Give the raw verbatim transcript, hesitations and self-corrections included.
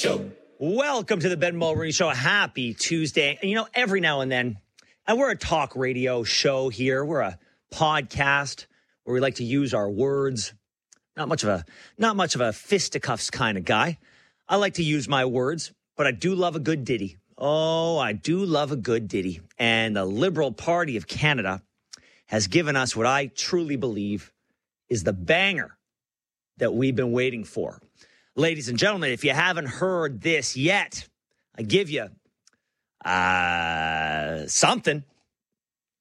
Show. Welcome to the Ben Mulroney Show. Happy Tuesday. And you know, every now and then, and we're a talk radio show here. We're a podcast where we like to use our words. Not much of a, not much of a fisticuffs kind of guy. I like to use my words, but I do love a good ditty. Oh, I do love a good ditty. And the Liberal Party of Canada has given us what I truly believe is the banger that we've been waiting for. Ladies and gentlemen, if you haven't heard this yet, I give you uh, something.